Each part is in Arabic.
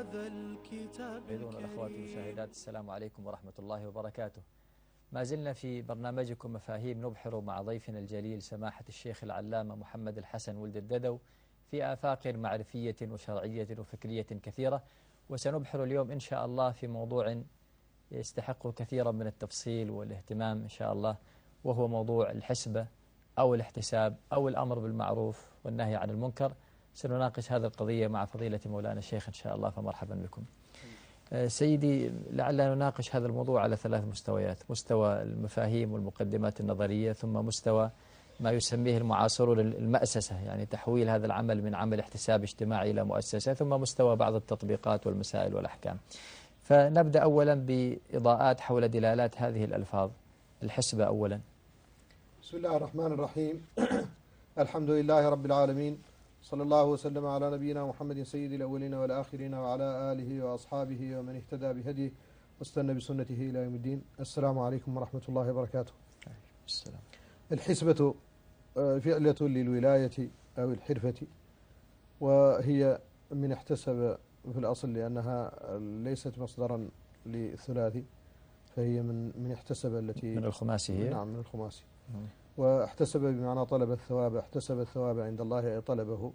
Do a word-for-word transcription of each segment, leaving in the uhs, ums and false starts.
أيضا الأخوات المشاهدات، السلام عليكم ورحمة الله وبركاته. ما زلنا في برنامجكم مفاهيم نبحر مع ضيفنا الجليل سماحة الشيخ العلامة محمد الحسن ولد الددو في آفاق معرفية وشرعية وفكرية كثيرة، وسنبحر اليوم إن شاء الله في موضوع يستحق كثيرا من التفصيل والاهتمام إن شاء الله، وهو موضوع الحسبة أو الاحتساب أو الأمر بالمعروف والنهي عن المنكر. سنناقش هذه القضية مع فضيلة مولانا الشيخ إن شاء الله، فمرحبا بكم. سيدي، لعلنا نناقش هذا الموضوع على ثلاث مستويات: مستوى المفاهيم والمقدمات النظرية، ثم مستوى ما يسميه المعاصرون المأسسة، يعني تحويل هذا العمل من عمل احتساب اجتماعي إلى مؤسسة، ثم مستوى بعض التطبيقات والمسائل والأحكام. فنبدأ أولا بإضاءات حول دلالات هذه الألفاظ. الحسبة أولا. بسم الله الرحمن الرحيم. الحمد لله رب العالمين، صلى الله وسلم على نبينا محمد سيد الأولين والآخرين وعلى آله وأصحابه ومن اهتدى بهديه واستنى بسنته إلى يوم الدين. السلام عليكم ورحمة الله وبركاته. السلام. الحسبة فعلة للولاية أو الحرفة، وهي من احتسب في الأصل لأنها ليست مصدرا للثلاثي، فهي من من احتسب التي من الخماسي هي؟ نعم من الخماسي. واحتسب بمعنى طلب الثواب، احتسب الثواب عند الله أي طلبه.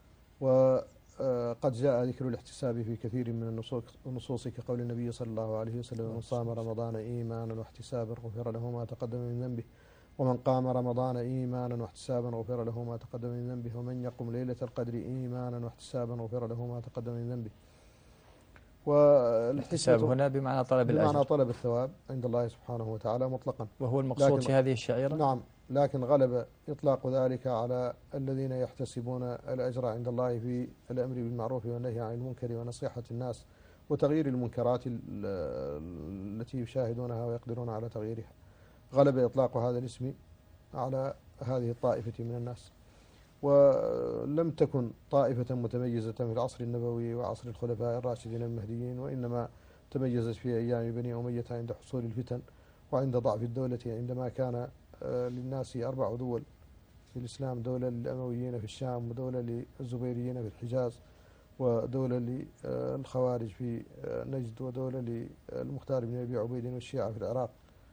وقد جاء ذكر الاحتساب في كثير من النصوص كقول النبي صلى الله عليه وسلم: من صام رمضان إيمانا واحتسابا غفر له ما تقدم من ذنبه، ومن قام رمضان إيمانا واحتسابا غفر له ما تقدم من ذنبه، ومن يقم ليلة القدر إيمانا واحتسابا غفر له ما تقدم من ذنبه. والاحتساب هنا بمعنى طلب الأجر، بمعنى طلب الثواب عند الله سبحانه وتعالى مطلقا، وهو المقصود في هذه الشعيرة. نعم، لكن غلب إطلاق ذلك على الذين يحتسبون الأجر عند الله في الأمر بالمعروف والنهي عن المنكر ونصيحة الناس وتغيير المنكرات التي يشاهدونها ويقدرون على تغييرها. غلب إطلاق هذا الاسم على هذه الطائفة من الناس. ولم تكن طائفة متميزة في العصر النبوي وعصر الخلفاء الراشدين المهديين، وإنما تميزت في أيام بني أمية عند حصول الفتن وعند ضعف الدولة، عندما كان للناس أربع دول في الإسلام: دولة للأمويين في الشام، ودولة للزبيريين في الحجاز، ودولة للخوارج في نجد، ودولة للمختار بن أبي عبيد والشيعة في العراق.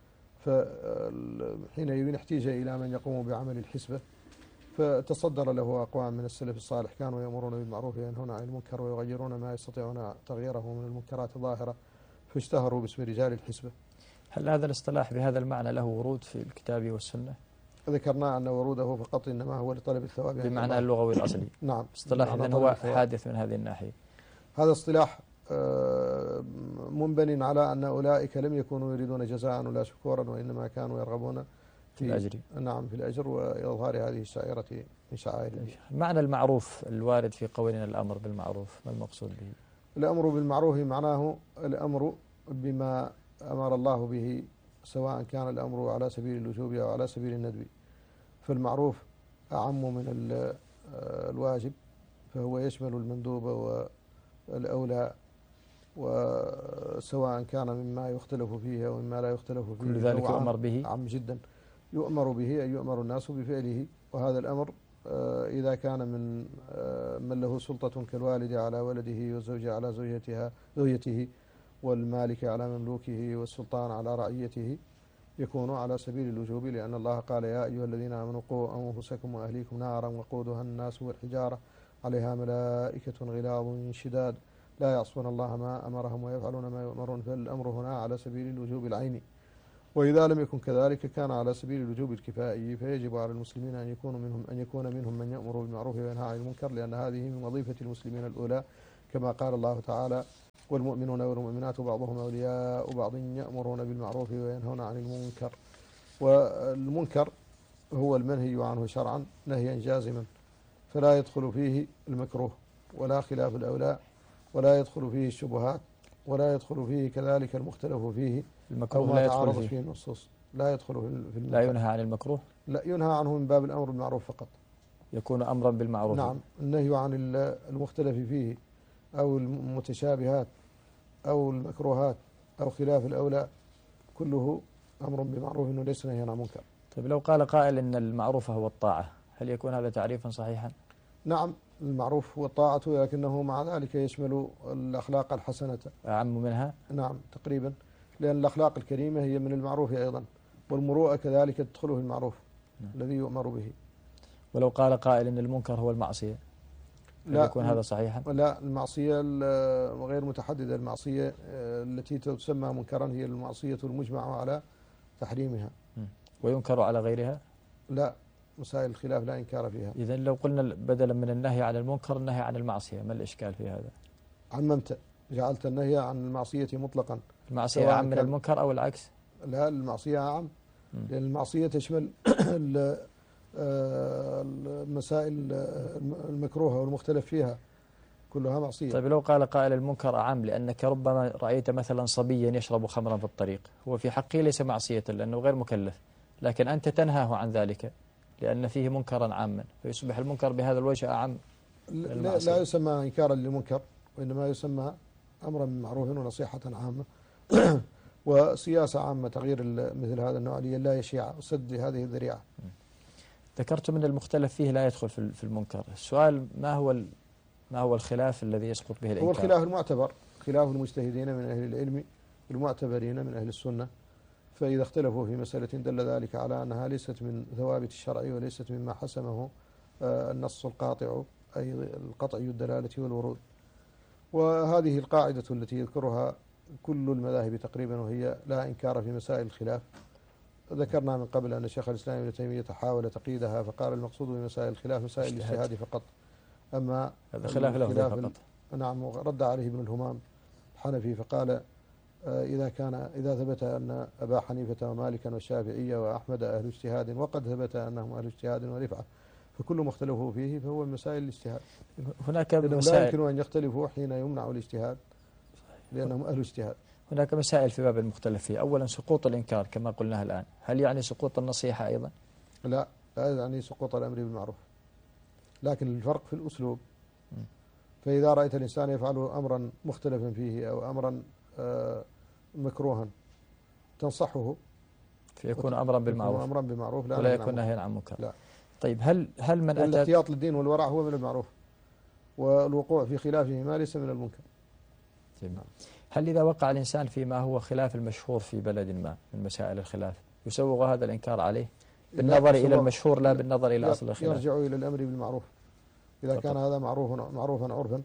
فحينئذ احتاج إلى من يقوم بعمل الحسبة، فتصدر له أقوام من السلف الصالح كانوا يأمرون بالمعروف وينهون عن المنكر ويغيرون ما يستطيعون تغييره من المنكرات الظاهرة، فاشتهروا باسم رجال الحسبة. هل هذا الاصطلاح بهذا المعنى له ورود في الكتاب والسنة؟ ذكرنا أن وروده فقط إنما هو لطلب الثواب بمعنى اللغوي الأصلي. نعم. اصطلاح إذن هو حادث من هذه الناحية. هذا اصطلاح منبن على أن أولئك لم يكونوا يريدون جزاء ولا شكورا، وإنما كانوا يرغبون في الأجر. نعم، في الأجر وإظهار هذه الشعيرة من شعائر الله. معنى المعروف الوارد في قولنا الأمر بالمعروف، ما المقصود به؟ الأمر بالمعروف معناه الأمر بما أمر الله به، سواء كان الأمر على سبيل الوجوب أو على سبيل الندب. فالمعروف أعم من الواجب، فهو يشمل المندوب والأولى، وسواء كان مما يختلف فيه أو مما لا يختلف فيه، كل ذلك يؤمر به. عام جدا، يؤمر به أي يؤمر الناس بفعله. وهذا الأمر إذا كان من من له سلطة كالوالد على ولده، والزوجة على زوجتها زوجته، والمالك على مملوكه، والسلطان على رعيته، يكون على سبيل الوجوب، لأن الله قال: يا أيها الذين آمنوا قوا أنفسكم وأهليكم نارا وقودها الناس والحجارة عليها ملائكة غلاظ شداد لا يعصون الله ما أمرهم ويفعلون ما يؤمرون. فالأمر هنا على سبيل الوجوب العيني، وإذا لم يكن كذلك كان على سبيل الوجوب الكفائي. فيجب على المسلمين أن يكونوا منهم أن يكون منهم من يأمر بالمعروف وينهى عن المنكر، لأن هذه من وظيفة المسلمين الأولى، كما قال الله تعالى: والمؤمنون والمؤمنات بعضهم أولياء بعض يأمرون بالمعروف وينهون عن المنكر. والمنكر هو المنهي عنه شرعا نهيا جازما، فلا يدخل فيه المكروه ولا خلاف الأولى، ولا يدخل فيه الشبهات، ولا يدخل فيه كذلك المختلف فيه، المكروه لا يدخل فيه. فيه النصوص لا يدخل في المنكر. لا ينهى عن المكروه، لا ينهى عنه من باب الأمر بالمعروف فقط، يكون أمرا بالمعروف. نعم. النهي عن المختلف فيه أو المتشابهات أو المكروهات أو خلاف الأولى كله أمر بمعروف، إنه ليس نهيا عن منكر. طيب، لو قال قائل إن المعروف هو الطاعة، هل يكون هذا تعريفا صحيحا؟ نعم، المعروف والطاعة، ولكنه مع ذلك يشمل الأخلاق الحسنة. أعم منها؟ نعم تقريبا، لأن الأخلاق الكريمة هي من المعروف أيضا، والمروءة كذلك تدخله المعروف الذي يؤمر به. ولو قال قائل إن المنكر هو المعصية، هل لا يكون هذا صحيحا؟ لا، المعصية غير متحددة. المعصية التي تسمى منكرا هي المعصية المجمع على تحريمها. وينكر على غيرها؟ لا، مسائل الخلاف لا إنكار فيها. إذن لو قلنا بدلا من النهي عن المنكر النهي عن المعصية، ما الإشكال في هذا؟ عممت، جعلت النهي عن المعصية مطلقا. المعصية أعم من المنكر أو العكس؟ لا، المعصية أعم، لأن المعصية تشمل المسائل المكروهة والمختلف فيها، كلها معصية. طيب لو قال قائل المنكر أعم، لأنك ربما رأيت مثلا صبيا يشرب خمرا في الطريق، هو في حقه ليس معصية لأنه غير مكلف، لكن أنت تنهاه عن ذلك لأن فيه منكرا عاما، فيصبح المنكر بهذا الوجه أعم. لا, لا يسمى إنكارا للمنكر، وإنما يسمى أمرا بالمعروف ونصيحة عامة وسياسة عامة، تغيير مثل هذا النوع لا يشيع وسد هذه الذريعة. ذكرت من المختلف فيه لا يدخل في المنكر. السؤال ما هو ما هو الخلاف الذي يسقط به الإنكار؟ هو الخلاف المعتبر، خلاف المجتهدين من أهل العلم المعتبرين من أهل السنة، فإذا اختلفوا في مسألة دل ذلك على أنها ليست من ثوابت الشرع وليست مما حسمه النص القاطع، أي القطعي الدلالة والورود. وهذه القاعدة التي يذكرها كل المذاهب تقريبا، وهي لا إنكار في مسائل الخلاف. ذكرنا من قبل أن شيخ الإسلام ابن تيمية حاول تقييدها فقال المقصود بمسائل الخلاف مسائل الاجتهاد فقط. أما هذا خلاف له فقط. نعم، رد عليه ابن الهمام الحنفي فقال إذا كان إذا ثبت أن أبا حنيفة ومالكا والشافعية وأحمد أهل اجتهاد، وقد ثبت أنهم أهل اجتهاد ورفعة، فكل ما اختلفوا فيه فهو مسائل الاجتهاد. هناك مسائل لا يمكن أن يختلفوا حين يمنع الاجتهاد لأنهم أهل اجتهاد. هناك مسائل في باب المختلف فيه. أولا سقوط الإنكار كما قلناها الآن، هل يعني سقوط النصيحة أيضا؟ لا، لا يعني سقوط الأمر بالمعروف، لكن الفرق في الأسلوب. فإذا رأيت الإنسان يفعل أمرا مختلفا فيه أو أمرا مكروها تنصحه، فيكون أمرا بالمعروف أمرا بالمعروف لا ولا يكون نهيا عن منكر. لا. طيب هل هل من أتى الاحتياط للدين والورع هو من المعروف، والوقوع في خلافه ما ليس من المنكر. طيب. هل إذا وقع الإنسان فيما هو خلاف المشهور في بلد ما من مسائل الخلاف يسوغ هذا الإنكار عليه بالنظر إلى المشهور لا بالنظر إلى أصل الخلاف؟ يرجع إلى الأمر بالمعروف. إذا كان هذا معروف معروفا عرفا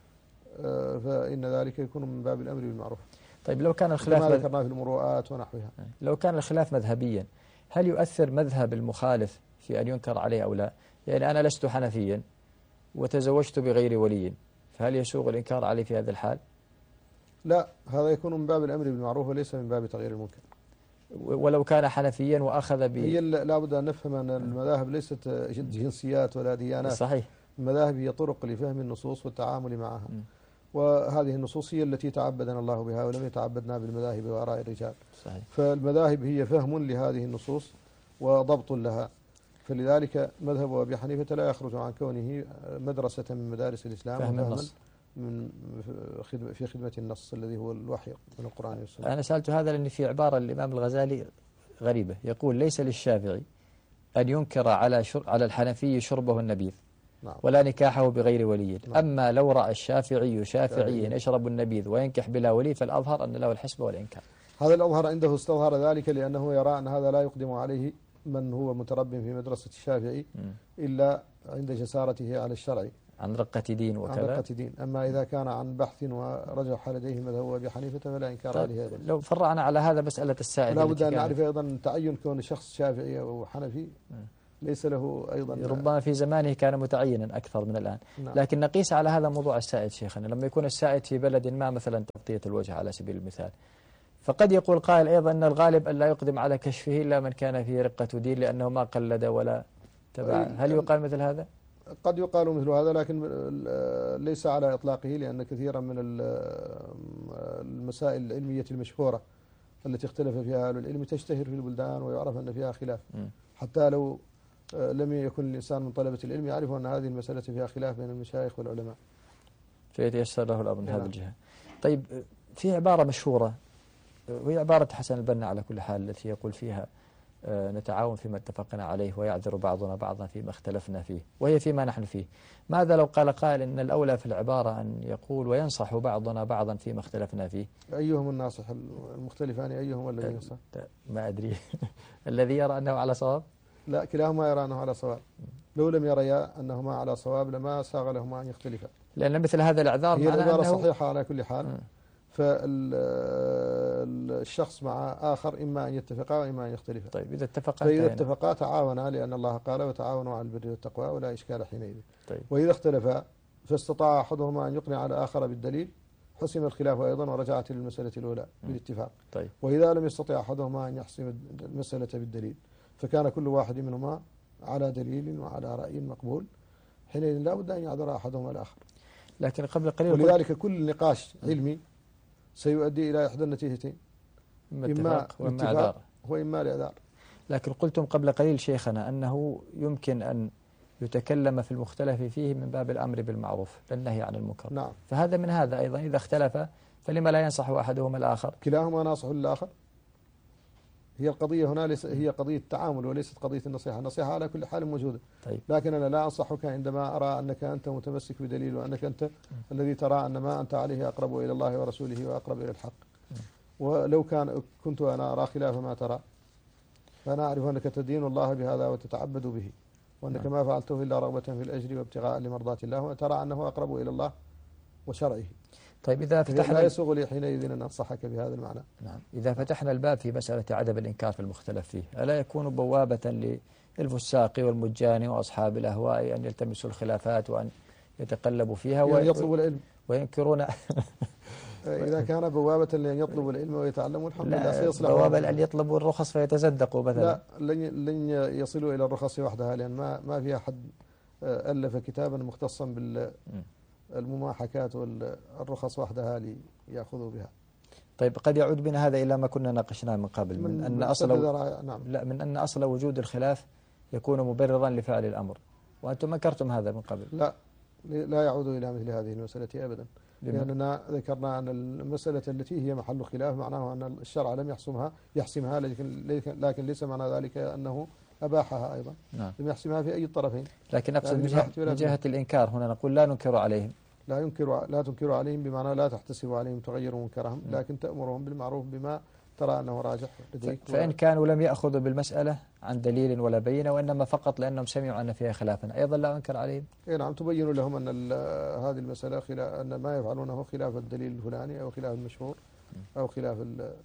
فإن ذلك يكون من باب الأمر بالمعروف. طيب لو كان الخلاف ما ذكرنا في المروءات ونحوها، لو كان الخلاف مذهبيا هل يؤثر مذهب المخالف في أن ينكر عليه أو لا؟ يعني أنا لست حنفيا وتزوجت بغير ولي، فهل يسوغ الإنكار عليه في هذا الحال؟ لا، هذا يكون من باب الأمر بالمعروف وليس من باب تغيير المنكر. ولو كان حنفيا وأخذ ب هي لا بد أن نفهم أن المذاهب ليست جنسيات ولا ديانات. صحيح. المذاهب هي طرق لفهم النصوص والتعامل معها، م. وهذه النصوص هي التي تعبدنا الله بها ولم يتعبدنا بالمذاهب وآراء الرجال. صحيح. فالمذاهب هي فهم لهذه النصوص وضبط لها، فلذلك مذهب أبي حنيفة لا يخرج عن كونه مدرسة من مدارس الإسلام فهم النص من في خدمة النص الذي هو الوحي من القرآن والسنة. أنا سألت هذا لأن في عبارة الإمام الغزالي غريبة، يقول ليس للشافعي أن ينكر على شر على الحنفي شربه النبيذ، نعم. ولا نكاحه بغير ولي، نعم. أما لو رأى الشافعي شافعيا يشرب النبيذ وينكح بلا ولي فالأظهر أن له الحسب والإنكار. هذا الأظهر عنده استظهر ذلك لأنه يرى أن هذا لا يقدم عليه من هو مترب في مدرسة الشافعي م. إلا عند جسارته على الشرع عن رقة دين وكذا، عن رقة دين. أما إذا كان عن بحث ورجح لديه مذهب أبي حنيفة فلا إنكار طيب عليه هذا. لو فرعنا على هذا مسألة السائل، لا بد أن نعرف أيضا تعين كون شخص شافعي أو حنفي م. ليس له أيضا، ربما في زمانه كان متعينا أكثر من الآن. نعم. لكن نقيس على هذا موضوع السائد شيخنا، لما يكون السائد في بلد ما مثلا تغطية الوجه على سبيل المثال، فقد يقول قائل أيضا أن الغالب أن لا يقدم على كشفه إلا من كان فيه رقة دين لأنه ما قلد ولا تبع، هل يقال مثل هذا؟ قد يقال مثل هذا، لكن ليس على إطلاقه، لأن كثيرا من المسائل العلمية المشهورة التي اختلف فيها أهل العلم تشتهر في البلدان ويعرف أن فيها خلاف، م. حتى لو لم يكن الإنسان من طلبة العلم يعرف أن هذه المسألة فيها خلاف بين المشايخ والعلماء، فيتيسر له الأمر من هذه الجهة. طيب في عبارة مشهورة وهي عبارة حسن البنا على كل حال التي يقول فيها نتعاون فيما اتفقنا عليه ويعذر بعضنا بعضا فيما اختلفنا فيه، وهي فيما نحن فيه. ماذا لو قال قائل إن الأولى في العبارة أن يقول وينصح بعضنا بعضا فيما اختلفنا فيه؟ أيهم الناصح المختلفان، أيهم الذي ينصح؟ ما أدري. الذي يرى أنه على صواب؟ لا، كلاهما يرى أنه على صواب. لو لم يريا أنهما على صواب لما ساغ لهما أن يختلفا، لأن مثل هذا الإعذار هي العبارة أنه صحيحة على كل حال. م. فالشخص مع آخر إما أن يتفقا وإما أن يختلفا. طيب إذا اتفقا فإذا اتفقا تعاونا، لأن الله قال وتعاونوا على البر والتقوى ولا إشكال حينئذ. طيب. وإذا اختلفا فاستطاع أحدهما أن يقنع الآخر بالدليل حسم الخلاف أيضا ورجعت للمسألة الأولى بالاتفاق. طيب. وإذا لم يستطع أحدهما أن يحسم المسألة بالدليل فكان كل واحد منهما على دليل وعلى رأي مقبول، حينئذ لا بد أن يعذر أحدهما الآخر. لكن قبل قليل ولذلك كل نقاش علمي سيؤدي إلى إحدى النتيجتين، إما اتفاق وإما الإعذار. لكن قلتم قبل قليل شيخنا أنه يمكن أن يتكلم في المختلف فيه من باب الأمر بالمعروف للنهي عن المنكر. نعم. فهذا من هذا أيضا إذا اختلف فلما لا ينصح أحدهما الآخر؟ كلاهما ناصح للآخر. هي القضية هنا ليس هي قضية تعامل وليست قضية النصيحة. النصيحة على كل حال موجودة. طيب. لكن أنا لا أنصحك عندما أرى أنك أنت متمسك بدليل وأنك أنت م. الذي ترى أن ما أنت عليه أقرب إلى الله ورسوله وأقرب إلى الحق. م. ولو كان كنت أنا أرى خلاف ما ترى فأنا أعرف أنك تدين الله بهذا وتتعبد به، وأنك م. ما فعلته إلا رغبة في الأجر وابتغاء لمرضات الله، وترى أنه أقرب إلى الله وشرعه. طيب إذا فتحنا لا يسوغ لي حينئذ أن أنصحك بهذا المعنى. نعم. إذا فتحنا الباب في مسألة عدم الإنكار في المختلف فيه، ألا يكون بوابة للفساق والمجان وأصحاب الأهواء أن يلتمسوا الخلافات وأن يتقلبوا فيها يعني يطلبوا العلم وينكرون؟ إذا كان بوابة لأن يطلبوا العلم ويتعلموا الحمد لله سيصلح. بوابة لأن يطلبوا الرخص فيتزندقوا مثلا؟ لا، لن لن يصلوا إلى الرخص وحدها، لأن ما ما في أحد ألف كتابا مختصا بال المماحكات والرخص وحدها ليأخذوا بها. طيب قد يعود بنا هذا إلى ما كنا ناقشناه من قبل من, من أن أصل نعم. لا من أن أصل وجود الخلاف يكون مبررا لفعل الأمر، وأنتم أنكرتم هذا من قبل. لا لا يعود إلى مثل هذه المسألة أبدا، لأننا ذكرنا أن المسألة التي هي محل خلاف معناه أن الشرع لم يحسمها يحسمها لكن لكن ليس معنى ذلك أنه أباحها أيضا. نعم. لم يحسمها في أي الطرفين. لكن أقصد من جهة, من جهة الإنكار هنا نقول لا ننكر عليهم. لا ينكر لا تنكر عليهم بمعنى لا تحتسب عليهم تغير منكرهم، لكن تأمرهم بالمعروف بما ترى أنه راجح لديك. فإن كانوا لم يأخذوا بالمسألة عن دليل ولا بينة وإنما فقط لأنهم سمعوا أن فيها خلافا أيضا لا أنكر عليهم. إيه نعم، تبين لهم أن هذه المسألة خلاف، أن ما يفعلونه خلاف الدليل الفلاني أو خلاف المشهور أو خلاف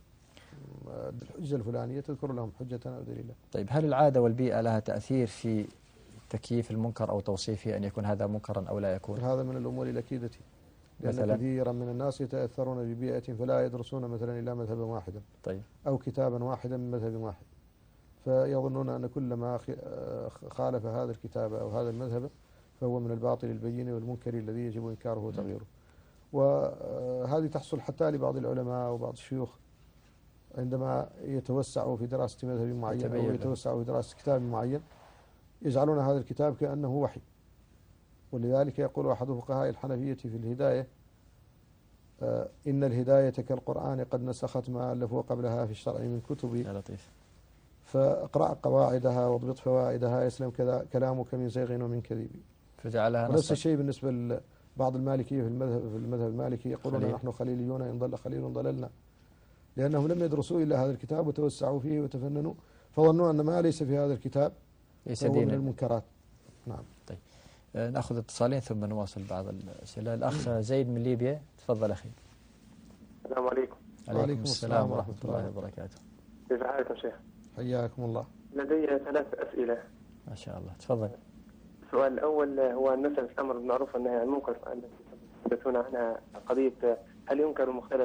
الحجة الفلانية، تذكر لهم حجة أو دليلا. طيب هل العادة والبيئة لها تأثير في تكييف المنكر أو توصيفه أن يكون هذا منكرا أو لا يكون؟ هذا من الأمور الأكيدة، لأن كثيرا من الناس يتأثرون ببيئة فلا يدرسون مثلا إلا مذهبا واحدا. طيب. أو كتابا واحدا من مذهب واحد، فيظنون أن كل ما خالف هذا الكتاب أو هذا المذهب فهو من الباطل البين والمنكر الذي يجب إنكاره وتغييره. وهذه تحصل حتى لبعض العلماء وبعض الشيوخ عندما يتوسعوا في دراسة مذهب معين أو يتوسعوا في دراسة كتاب معين يجعلون هذا الكتاب كأنه وحي. ولذلك يقول أحد فقهاء الحنفية في الهداية: آه إن الهداية كالقرآن قد نسخت ما ألفوا قبلها في الشرع من كتب. يا لطيف. فاقرأ قواعدها واضبط فوائدها يسلم كذا كلامك من زيغ ومن كذب. فجعلها نصا. نفس الشيء بالنسبة لبعض المالكية في المذهب في المذهب المالكي يقولون خليل. نحن خليليون إن ضل خليل ضللنا، لأنهم لم يدرسوا إلا هذا الكتاب وتوسعوا فيه وتفننوا فظنوا أن ما ليس في هذا الكتاب هو من المنكرات. نعم. طيب نأخذ اتصالين ثم نواصل بعض الأسئلة. الأخ زيد من ليبيا، تفضل أخي. السلام عليكم. عليكم السلام ورحمة الله وبركاته. كيف حالكم شيخ؟ حياكم الله. لدي ثلاث أسئلة. ما شاء الله، تفضل. السؤال الأول هو مسألة الأمر بالمعروف والنهي عن المنكر التي تحدثون عنها، قضية هل ينكر المختلف